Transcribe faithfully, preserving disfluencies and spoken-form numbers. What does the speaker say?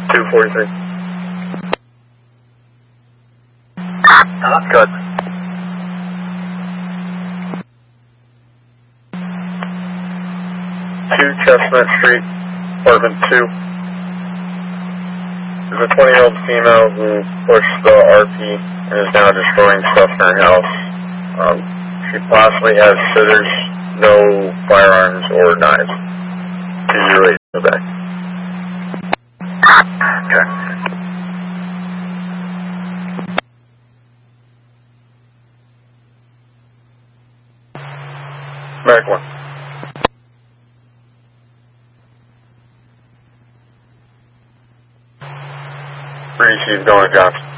two forty-three. Uh-huh. Cut. two Chestnut Street, apartment two. There's a twenty-year-old female who pushed the R P and is now destroying stuff in her house. Um, she possibly has scissors, no firearms or knives. She's really in the back. Okay. Back one. Three, she's going to Johnson.